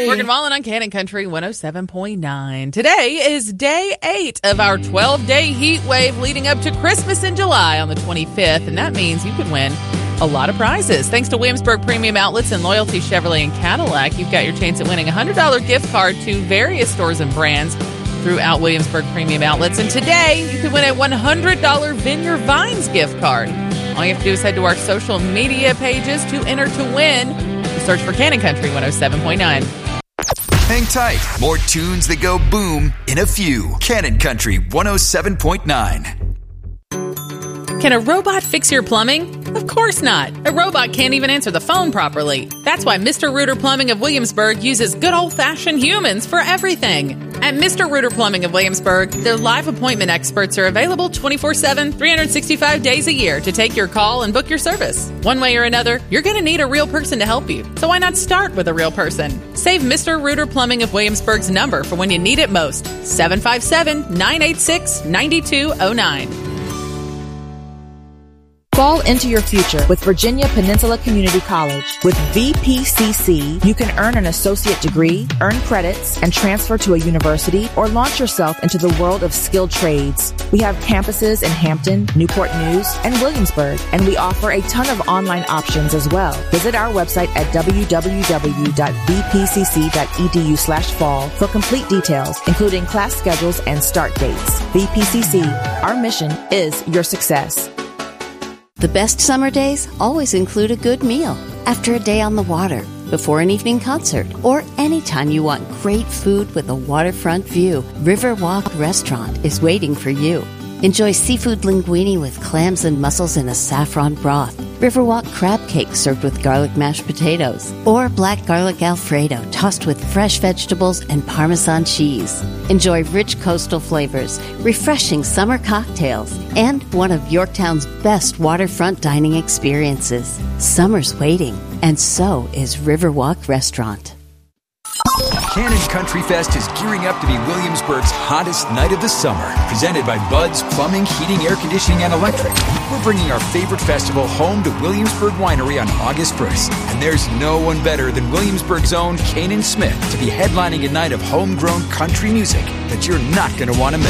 Morgan Wallen on Cannon Country 107.9. Today is day 8 of our 12-day heat wave leading up to Christmas in July on the 25th, and that means you could win a lot of prizes. Thanks to Williamsburg Premium Outlets and Loyalty Chevrolet and Cadillac, you've got your chance at winning a $100 gift card to various stores and brands throughout Williamsburg Premium Outlets. And today, you could win a $100 Vineyard Vines gift card. All you have to do is head to our social media pages to enter to win. Search for Cannon Country 107.9. Hang tight. More tunes that go boom in a few. Cannon Country 107.9. Can a robot fix your plumbing? Of course not. A robot can't even answer the phone properly. That's why Mr. Rooter Plumbing of Williamsburg uses good old-fashioned humans for everything. At Mr. Rooter Plumbing of Williamsburg, their live appointment experts are available 24/7, 365 days a year to take your call and book your service. One way or another, you're going to need a real person to help you. So why not start with a real person? Save Mr. Rooter Plumbing of Williamsburg's number for when you need it most. 757-986-9209. Fall into your future with Virginia Peninsula Community College. With VPCC, you can earn an associate degree, earn credits, and transfer to a university or launch yourself into the world of skilled trades. We have campuses in Hampton, Newport News, and Williamsburg, and we offer a ton of online options as well. Visit our website at www.vpcc.edu/fall for complete details, including class schedules and start dates. VPCC, our mission is your success. The best summer days always include a good meal. After a day on the water, before an evening concert, or anytime you want great food with a waterfront view, Riverwalk Restaurant is waiting for you. Enjoy seafood linguine with clams and mussels in a saffron broth, Riverwalk crab cake served with garlic mashed potatoes, or black garlic Alfredo tossed with fresh vegetables and Parmesan cheese. Enjoy rich coastal flavors, refreshing summer cocktails, and one of Yorktown's best waterfront dining experiences. Summer's waiting, and so is Riverwalk Restaurant. Cannon Country Fest is gearing up to be Williamsburg's hottest night of the summer. Presented by Bud's Plumbing, Heating, Air Conditioning, and Electric. We're bringing our favorite festival home to Williamsburg Winery on August 1st. And there's no one better than Williamsburg's own Kanan Smith to be headlining a night of homegrown country music that you're not going to want to miss.